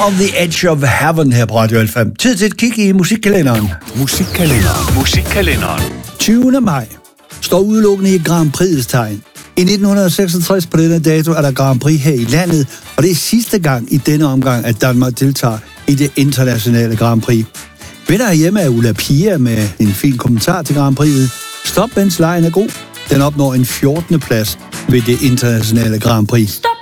On the Edge of Heaven her på Radio Alfa. Tid til et kig i musikkalenderen. Musikkalenderen. 20. maj står udelukkende i Grand Prix's tegn. I 1966 på denne dato er der Grand Prix her i landet, og det er sidste gang i denne omgang, at Danmark deltager i det internationale Grand Prix. Vinder hjemme er Ulla Pia med en fin kommentar til Grand Prix'et. Stop, mens lejen er god. Den opnår en 14. plads ved det internationale Grand Prix. Stop!